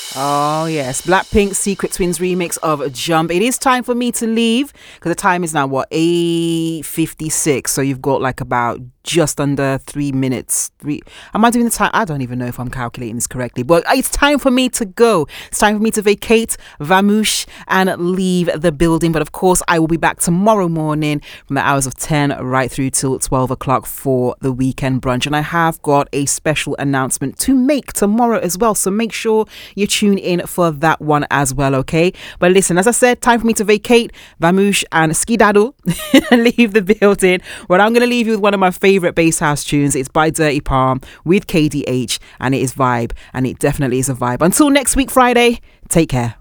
Oh, yes. Blackpink Secret Twins remix of Jump. It is time for me to leave because the time is now, 8:56. So you've got like about just under 3 minutes. Am I doing the time? I don't even know if I'm calculating this correctly, but it's time for me to go. It's time for me to vacate Vamoosh and leave the building. But of course, I will be back tomorrow morning from the hours of 10 right through till 12 o'clock for the weekend brunch. And I have got a special announcement to make tomorrow as well. So make sure you tune in for that one as well, okay? But listen, as I said, time for me to vacate Vamoosh and Skidaddle and leave the building. Well, I'm going to leave you with one of my favorite bass house tunes. It's by Dirty Palm with KDH, and it is vibe, and it definitely is a vibe. Until next week, Friday, take care.